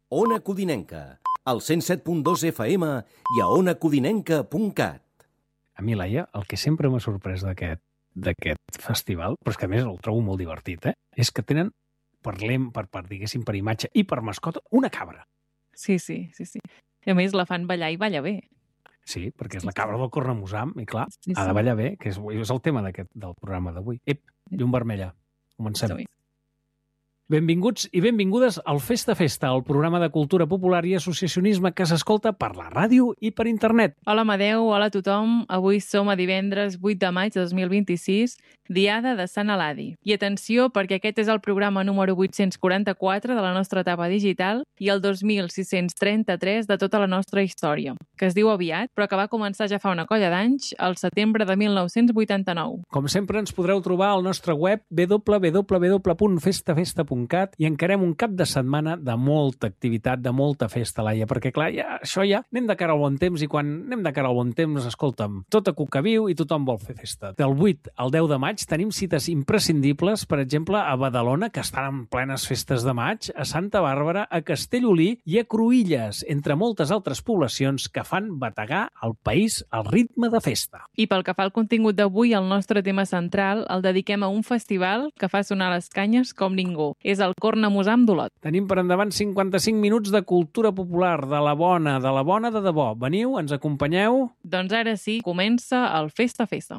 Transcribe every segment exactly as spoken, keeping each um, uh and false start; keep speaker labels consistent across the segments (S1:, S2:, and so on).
S1: Ona Codinenca, al cent set punt dos F M i a ona codinenca punt cat.
S2: A mi, Laia, el que sempre m'ha sorprès d'aquest d'aquest festival, però és que a més el trobo molt divertit, eh? És que tenen per lem, per, per, diguéssim, per imatge i per mascota, una cabra.
S3: Sí, sí, sí, sí. I a més la fan ballar i balla bé.
S2: Sí, perquè és la cabra del cornamusam i clar,
S3: Sí, sí.
S2: ha de ballar bé, que és, és el tema d'aquest del programa d'avui. Ep, llum vermella. Comencem.
S3: Sí.
S2: Benvinguts i benvingudes al Festa Festa, el programa de cultura popular i associacionisme que s'escolta per la ràdio i per internet.
S3: Hola Amadeu, hola a tothom. Avui som a divendres vuit de maig de dos mil vint-i-sis, diada de Sant Eladi. I atenció, perquè aquest és el programa número vuit-cents quaranta-quatre de la nostra etapa digital i el dos mil sis-cents trenta-tres de tota la nostra història, que es diu aviat, però que va començar ja fa una colla d'anys, al setembre de mil nou-cents vuitanta-nou.
S2: Com sempre, ens podreu trobar al nostre web w w w punt festa festa punt cat i encarem un cap de setmana de molta activitat, de molta festa, Laia, perquè clar, ja, això ja anem de cara al bon temps i quan anem de cara al bon temps, escolta'm, tot a cuca viu i tothom vol fer festa. Del vuit al deu de maig tenim cites imprescindibles, per exemple, a Badalona, que estan en plenes festes de maig, a Santa Bàrbara, a Castellolí i a Cruïlles, entre moltes altres poblacions que fan bategar el país al ritme de festa.
S3: I pel que fa al contingut d'avui, el nostre tema central el dediquem a un festival que fa sonar les canyes com ningú. És el Cornamusam d'Olot.
S2: Tenim per endavant cinquanta-cinc minuts de cultura popular, de la bona, de la bona de debò. Veniu, ens acompanyeu?
S3: Doncs ara sí, comença el Festa Festa.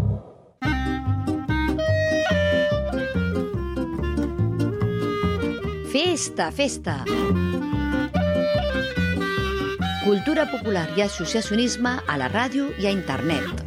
S4: Festa, festa. Cultura popular i associacionisme a la ràdio i a internet.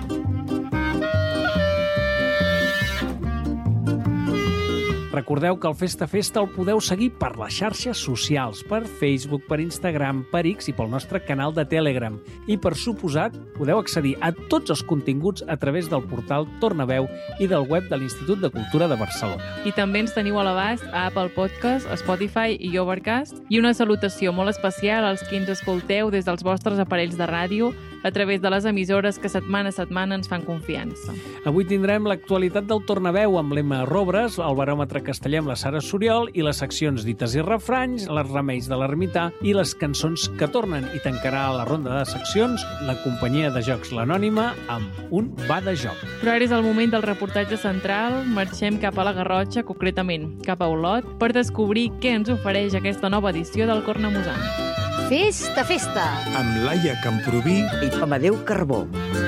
S2: Recordeu que el Festa Festa el podeu seguir per les xarxes socials, per Facebook, per Instagram, per X i pel nostre canal de Telegram. I, per suposat, podeu accedir a tots els continguts a través del portal Tornaveu i del web de l'Institut de Cultura de Barcelona.
S3: I també ens teniu a l'abast a Apple Podcast, Spotify i Overcast. I una salutació molt especial als qui ens escolteu des dels vostres aparells de ràdio a través de les emissores que setmana a setmana ens fan confiança.
S2: Avui tindrem l'actualitat del Tornaveu amb l'Emma Robres, el baròmetre castellà amb la Sara Soriol i les seccions dites i refranys, les remeis de l'ermità i les cançons que tornen. I tancarà la ronda de seccions la companyia de jocs l'Anònima amb un va de joc.
S3: Però ara és el moment del reportatge central. Marxem cap a la Garrotxa, concretament cap a Olot, per descobrir què ens ofereix aquesta nova edició del Cornamusam.
S4: Festa, festa!
S1: Amb Laia Camproví
S4: I Amadeu Carbó.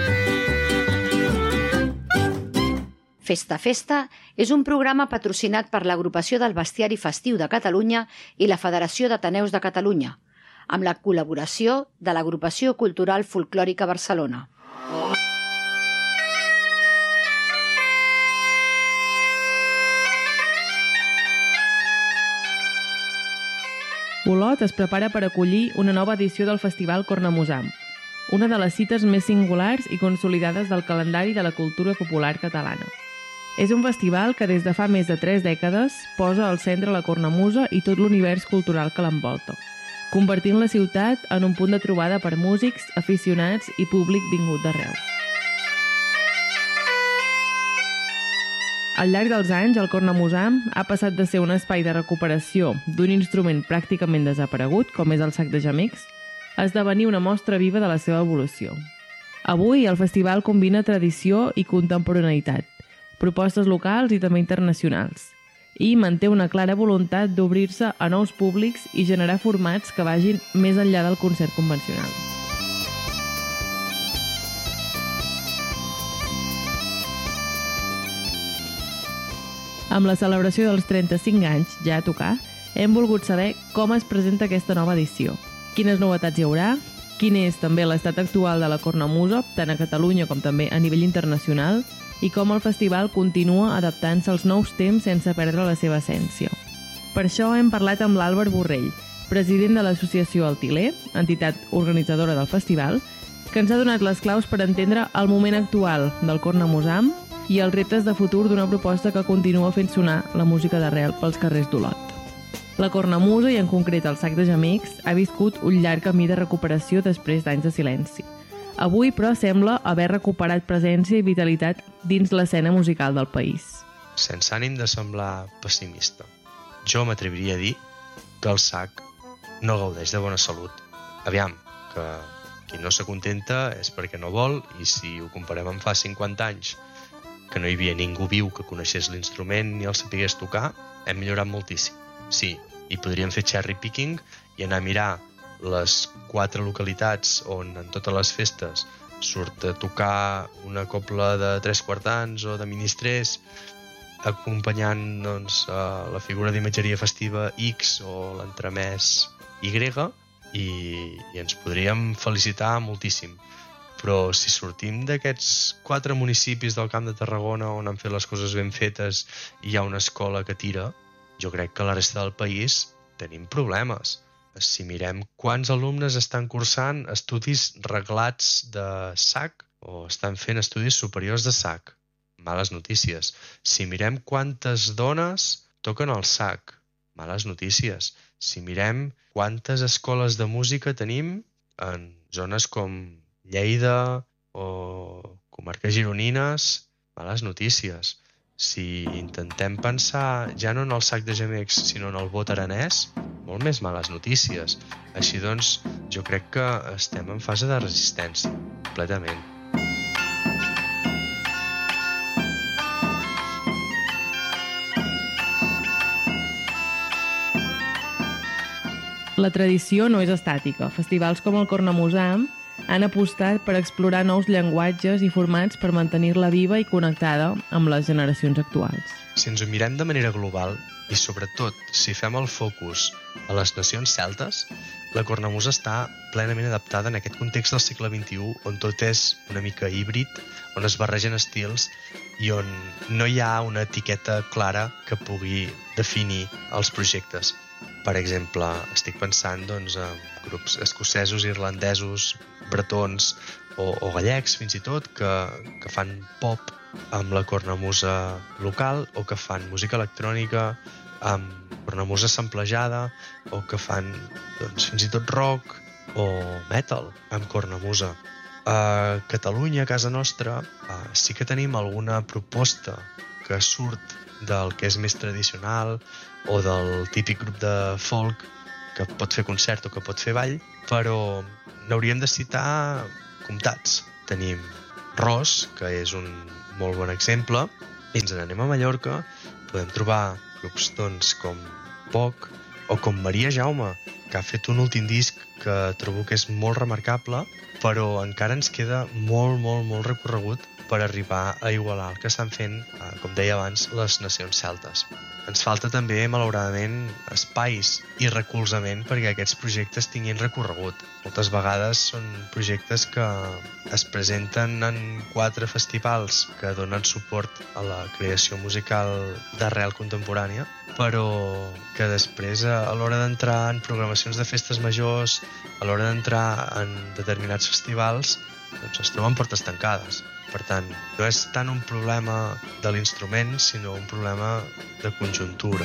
S4: Festa Festa és un programa patrocinat per l'Agrupació del Bestiari Festiu de Catalunya i la Federació d'Ateneus de Catalunya, amb la col·laboració de l'Agrupació Cultural Folclòrica Barcelona.
S3: Olot es prepara per acollir una nova edició del Festival Cornamusam, una de les cites més singulars i consolidades del calendari de la cultura popular catalana. És un festival que des de fa més de tres dècades posa al centre la cornamusa i tot l'univers cultural que l'envolta, convertint la ciutat en un punt de trobada per músics, aficionats i públic vingut d'arreu. Al llarg dels anys, el Cornamusam ha passat de ser un espai de recuperació d'un instrument pràcticament desaparegut, com és el sac de gemecs, a esdevenir una mostra viva de la seva evolució. Avui, el festival combina tradició i contemporaneïtat, propostes locals i també internacionals, i manté una clara voluntat d'obrir-se a nous públics i generar formats que vagin més enllà del concert convencional. Amb la celebració dels trenta-cinc anys, ja a tocar, hem volgut saber com es presenta aquesta nova edició, quines novetats hi haurà, quin és també l'estat actual de la cornamusa, tant a Catalunya com també a nivell internacional, i com el festival continua adaptant-se als nous temps sense perdre la seva essència. Per això hem parlat amb l'Àlvar Borrell, president de l'associació El Tiler, entitat organitzadora del festival, que ens ha donat les claus per entendre el moment actual del Cornamusam i els reptes de futur d'una proposta que continua fent sonar la música d'arrel pels carrers d'Olot. La cornamusa, i en concret el sac de gemecs, ha viscut un llarg camí de recuperació després d'anys de silenci. Avui, però, sembla haver recuperat presència i vitalitat dins l'escena musical del país.
S5: Sense ànim de semblar pessimista, jo m'atreviria a dir que el sac no gaudeix de bona salut. Aviam, que qui no s'acontenta és perquè no vol, i si ho comparem amb fa cinquanta anys, que no hi havia ningú viu que coneixés l'instrument ni el sapigués tocar, hem millorat moltíssim. Sí, i podríem fer cherry picking i anar a mirar les quatre localitats on en totes les festes surt a tocar una cobla de tres quartans o de ministrers acompanyant doncs, la figura d'imatgeria festiva X o l'entremès Y, i, i ens podríem felicitar moltíssim. Però si sortim d'aquests quatre municipis del Camp de Tarragona on han fet les coses ben fetes i hi ha una escola que tira, jo crec que a la resta del país tenim problemes. Si mirem quants alumnes estan cursant estudis reglats de S A C o estan fent estudis superiors de S A C, males notícies. Si mirem quantes dones toquen el S A C, males notícies. Si mirem quantes escoles de música tenim en zones com Lleida o comarques gironines, males notícies. Si intentem pensar ja no en el sac de gemecs, sinó en el vot aranès, molt més males notícies. Així doncs, jo crec que estem en fase de resistència, completament.
S3: La tradició no és estàtica. Festivals com el Cornamusam han apostat per explorar nous llenguatges i formats per mantenir-la viva i connectada amb les generacions actuals.
S5: Si ens ho mirem de manera global, i sobretot si fem el focus a les nacions celtes, la cornamusa està plenament adaptada en aquest context del segle vint-i-u, on tot és una mica híbrid, on es barregen estils i on no hi ha una etiqueta clara que pugui definir els projectes. Per exemple, estic pensant doncs, en grups escocesos, irlandesos, bretons o, o gallecs, fins i tot, que, que fan pop amb la cornamusa local o que fan música electrònica amb cornamusa samplejada o que fan doncs, fins i tot rock o metal amb cornamusa. A Catalunya, a casa nostra, sí que tenim alguna proposta que surt del que és més tradicional o del típic grup de folk que pot fer concert o que pot fer ball, però n'hauríem de citar comptats. Tenim Ros, que és un molt bon exemple, i ens n'anem a Mallorca, podem trobar grups doncs, com Poc o com Maria Jaume, que ha fet un últim disc que trobo que és molt remarcable, però encara ens queda molt, molt, molt recorregut per arribar a igualar el que estan fent, com deia abans, les nacions celtes. Ens falta també, malauradament, espais i recolzament perquè aquests projectes tinguin recorregut. Moltes vegades són projectes que es presenten en quatre festivals que donen suport a la creació musical d'arrel contemporània, però que després, a l'hora d'entrar en programacions de festes majors, a l'hora d'entrar en determinats festivals, doncs es troben portes tancades. Per tant, no és tant un problema de l'instrument, sinó un problema de conjuntura.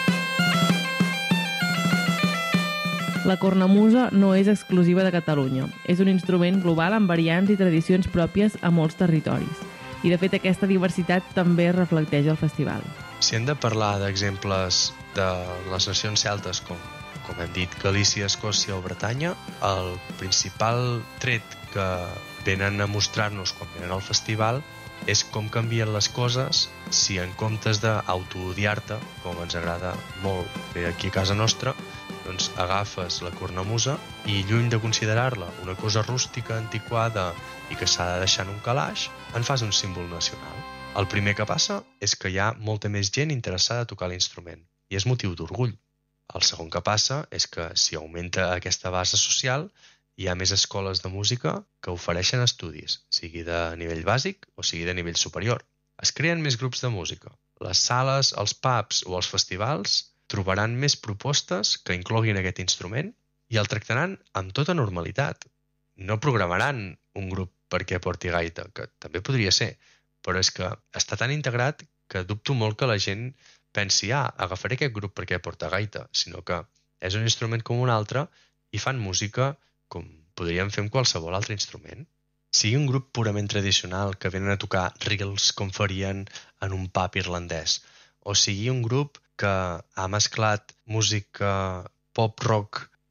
S3: La cornamusa no és exclusiva de Catalunya. És un instrument global amb variants i tradicions pròpies a molts territoris. I, de fet, aquesta diversitat també es reflecteix al festival.
S5: Si hem de parlar d'exemples de les nacions celtes, com, com hem dit, Galícia, Escòcia o Bretanya, el principal tret que venen a mostrar-nos quan venen al festival és com canvien les coses si en comptes d'autoodiar-te, com ens agrada molt fer aquí a casa nostra, doncs agafes la cornamusa i lluny de considerar-la una cosa rústica, antiquada i que s'ha de deixar en un calaix, en fas un símbol nacional. El primer que passa és que hi ha molta més gent interessada a tocar l'instrument i és motiu d'orgull. El segon que passa és que si augmenta aquesta base social, hi ha més escoles de música que ofereixen estudis, sigui de nivell bàsic o sigui de nivell superior. Es creen més grups de música. Les sales, els pubs o els festivals trobaran més propostes que incloguin aquest instrument i el tractaran amb tota normalitat. No programaran un grup perquè porti gaita, que també podria ser, però és que està tan integrat que dubto molt que la gent pensi ah, agafaré aquest grup perquè porta gaita, sinó que és un instrument com un altre i fan música com podríem fer amb qualsevol altre instrument. Sigui un grup purament tradicional que venen a tocar reels com farien en un pub irlandès, o sigui un grup que ha mesclat música pop-rock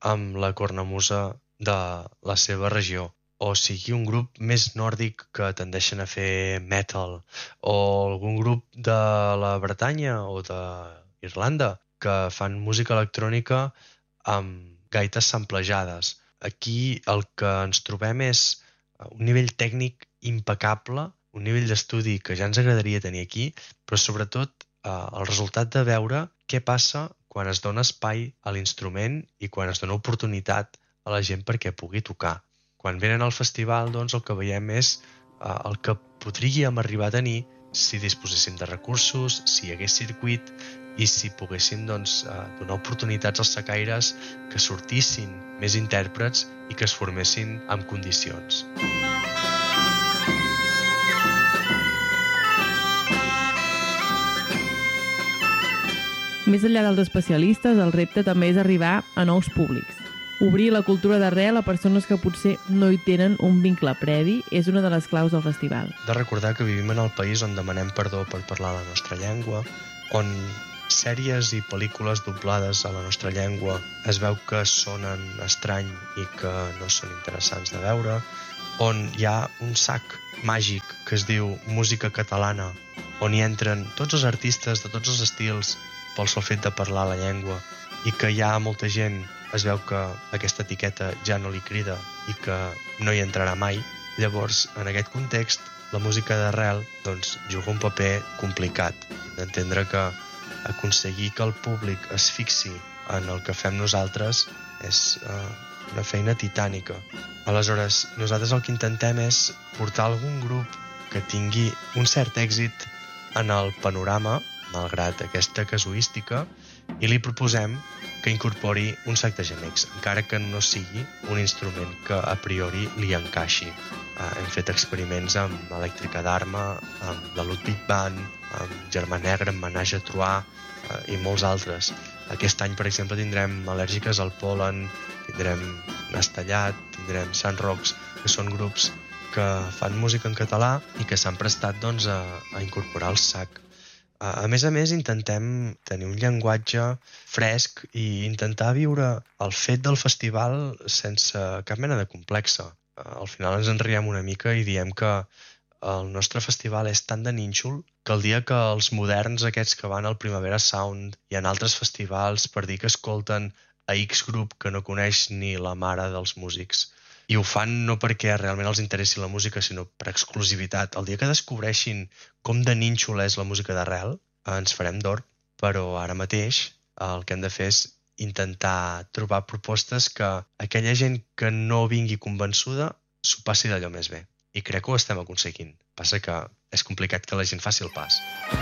S5: amb la cornamusa de la seva regió, o sigui un grup més nòrdic que tendeixen a fer metal, o algun grup de la Bretanya o d'Irlanda que fan música electrònica amb gaites samplejades. Aquí el que ens trobem és un nivell tècnic impecable, un nivell d'estudi que ja ens agradaria tenir aquí, però sobretot eh, el resultat de veure què passa quan es dona espai a l'instrument i quan es dona oportunitat a la gent perquè pugui tocar. Quan venen al festival, doncs, el que veiem és eh, el que podríem arribar a tenir si disposéssim de recursos, si hi hagués circuit i si poguéssim doncs, eh, donar oportunitats als secaires que sortissin més intèrprets i que es formessin en condicions.
S3: Més enllà dels especialistes, el repte també és arribar a nous públics. Obrir la cultura d'arrel a persones que potser no hi tenen un vincle previ és una de les claus del festival.
S5: De recordar que vivim en el país on demanem perdó per parlar la nostra llengua, on sèries i pel·lícules doblades a la nostra llengua es veu que sonen estrany i que no són interessants de veure, on hi ha un sac màgic que es diu música catalana, on hi entren tots els artistes de tots els estils pel sol fet de parlar la llengua i que hi ha molta gent, es veu que aquesta etiqueta ja no li crida i que no hi entrarà mai. Llavors, en aquest context, la música d'arrel doncs, juga un paper complicat, d'entendre que aconseguir que el públic es fixi en el que fem nosaltres és eh, una feina titànica. Aleshores, nosaltres el que intentem és portar algun grup que tingui un cert èxit en el panorama, malgrat aquesta casuística, i li proposem que incorpori un sac de gemecs, encara que no sigui un instrument que a priori li encaixi. Eh, hem fet experiments amb elèctrica d'arma, amb la Ludwig Band, amb Germà Negre, amb Menage a Trois eh, i molts altres. Aquest any, per exemple, tindrem Al·lèrgiques al Pol·len, tindrem Nastellat, tindrem Sant Rocs, que són grups que fan música en català i que s'han prestat doncs, a, a incorporar el sac. A més a més, intentem tenir un llenguatge fresc i intentar viure el fet del festival sense cap mena de complexa. Al final ens en riem una mica i diem que el nostre festival és tan de nínxol que el dia que els moderns aquests que van al Primavera Sound i en altres festivals per dir que escolten a X grup que no coneix ni la mare dels músics, i ho fan no perquè realment els interessi la música, sinó per exclusivitat. El dia que descobreixin com de nínxol és la música d'arrel, ens farem d'or, però ara mateix el que hem de fer és intentar trobar propostes que aquella gent que no vingui convençuda s'ho passi d'allò més bé. I crec que ho estem aconseguint. Passa que és complicat que la gent faci el pas.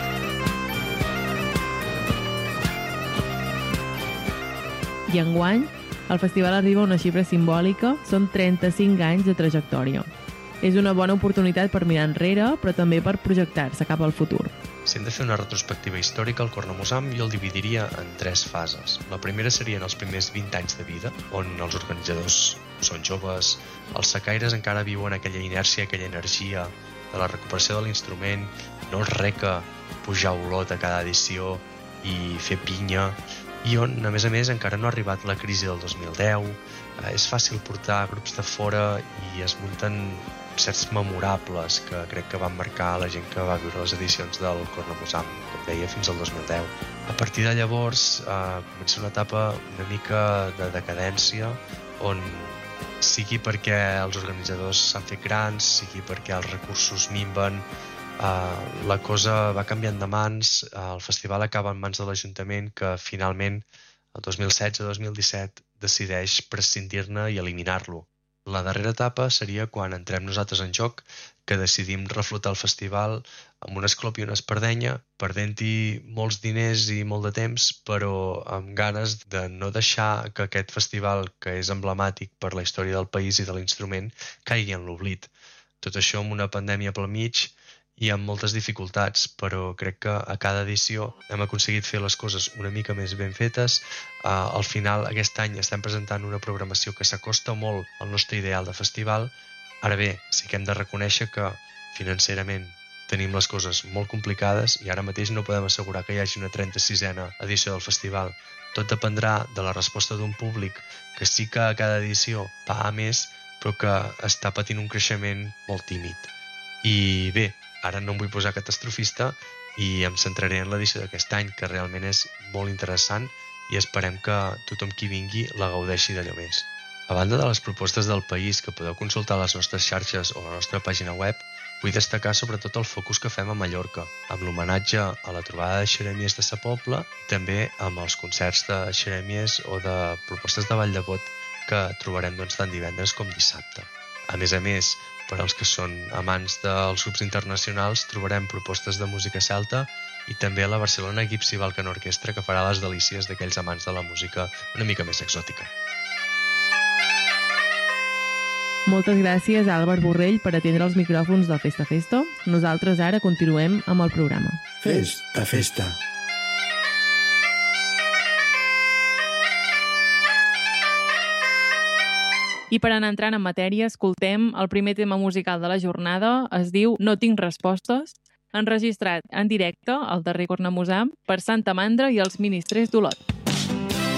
S3: I enguany, el festival arriba a una xifra simbòlica, són trenta-cinc anys de trajectòria. És una bona oportunitat per mirar enrere, però també per projectar-se cap al futur.
S5: Si hem de fer una retrospectiva històrica, el Cornamusam jo el dividiria en tres fases. La primera serien els primers vint anys de vida, on els organitzadors són joves, els secaires encara viuen aquella inèrcia, aquella energia de la recuperació de l'instrument, no els reca pujar olot a cada edició i fer pinya, i on, a més a més, encara no ha arribat la crisi del dos mil deu, eh, és fàcil portar grups de fora i es munten certs memorables que crec que van marcar la gent que va viure les edicions del Cornamusam, com deia, fins al dos mil deu. A partir de llavors eh, comença una etapa una mica de decadència, on sigui perquè els organitzadors s'han fet grans, sigui perquè els recursos minven, Uh, la cosa va canviant de mans, uh, el festival acaba en mans de l'Ajuntament que finalment el dos mil setze dos mil disset decideix prescindir-ne i eliminar-lo. La darrera etapa seria quan entrem nosaltres en joc, que decidim reflotar el festival amb un esclop i una espardenya, perdent-hi molts diners i molt de temps, però amb ganes de no deixar que aquest festival, que és emblemàtic per la història del país i de l'instrument, caigui en l'oblit. Tot això amb una pandèmia pel mig i amb moltes dificultats, però crec que a cada edició hem aconseguit fer les coses una mica més ben fetes. Uh, al final, aquest any estem presentant una programació que s'acosta molt al nostre ideal de festival. Ara bé, sí que hem de reconèixer que financerament tenim les coses molt complicades i ara mateix no podem assegurar que hi hagi una trenta-sisena edició del festival, tot dependrà de la resposta d'un públic que sí que a cada edició paga més, però que està patint un creixement molt tímid. I bé, ara no em vull posar catastrofista i em centraré en l'edició d'aquest any, que realment és molt interessant i esperem que tothom qui vingui la gaudeixi d'allò més. A banda de les propostes del país que podeu consultar a les nostres xarxes o a la nostra pàgina web, vull destacar sobretot el focus que fem a Mallorca, amb l'homenatge a la trobada de xeremies de Sa Pobla, també amb els concerts de xeremies o de propostes de Vall de Bot que trobarem doncs, tant divendres com dissabte. A més a més, per als que són amants dels grups internacionals, trobarem propostes de música celta i també la Barcelona Gypsy Balkan Orchestra, que farà les delícies d'aquells amants de la música una mica més exòtica.
S3: Moltes gràcies a Àlvar Borrell per atendre els micròfons del Festa Festa. Nosaltres ara continuem amb el programa.
S6: Festa, festa.
S3: I per anar entrant en matèria, escoltem el primer tema musical de la jornada. Es diu No tinc respostes, enregistrat en directe al darrer Cornamusam per Santa Mandra i els Ministrers d'Olot.